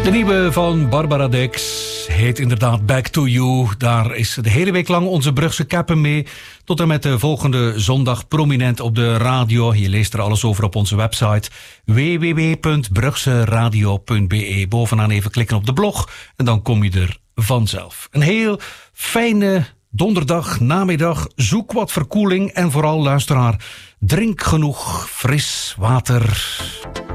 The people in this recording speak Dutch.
De nieuwe van Barbara Dix heet inderdaad Back to You. Daar is de hele week lang onze Brugse Kappen mee. Tot en met de volgende zondag prominent op de radio. Je leest er alles over op onze website www.brugseradio.be. Bovenaan even klikken op de blog en dan kom je er vanzelf. Een heel fijne donderdag, namiddag. Zoek wat verkoeling en vooral, luisteraar, drink genoeg fris water.